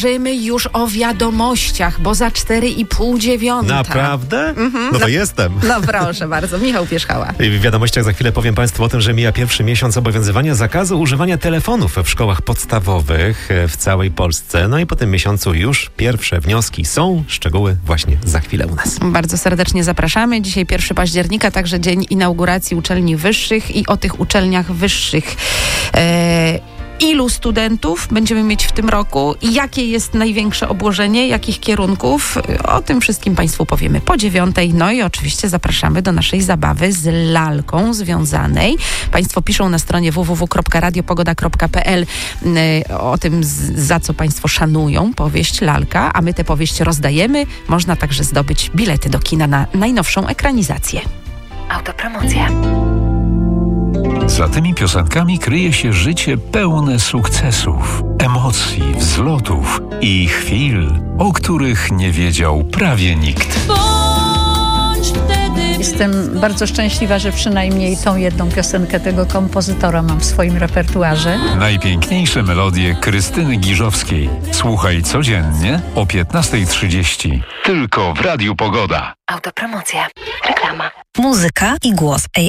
Marzymy już o wiadomościach, bo za 8:45. Naprawdę? No to jestem. No proszę bardzo, Michał Pierzchała. W wiadomościach za chwilę powiem Państwu o tym, że mija pierwszy miesiąc obowiązywania zakazu używania telefonów w szkołach podstawowych w całej Polsce. No i po tym miesiącu już pierwsze wnioski są. Szczegóły właśnie za chwilę u nas. Bardzo serdecznie zapraszamy. Dzisiaj 1 października, także dzień inauguracji uczelni wyższych i o tych uczelniach wyższych. Ilu studentów będziemy mieć w tym roku i jakie jest największe obłożenie, jakich kierunków? O tym wszystkim Państwu powiemy po 9:00. No i oczywiście zapraszamy do naszej zabawy z lalką związanej. Państwo piszą na stronie www.radiopogoda.pl o tym, za co Państwo szanują powieść Lalka, a my tę powieść rozdajemy. Można także zdobyć bilety do kina na najnowszą ekranizację. Autopromocja. Za tymi piosenkami kryje się życie pełne sukcesów, emocji, wzlotów i chwil, o których nie wiedział prawie nikt. Jestem bardzo szczęśliwa, że przynajmniej tą jedną piosenkę tego kompozytora mam w swoim repertuarze. Najpiękniejsze melodie Krystyny Giżowskiej. Słuchaj codziennie o 15:30. Tylko w Radiu Pogoda. Autopromocja. Reklama. Muzyka i głos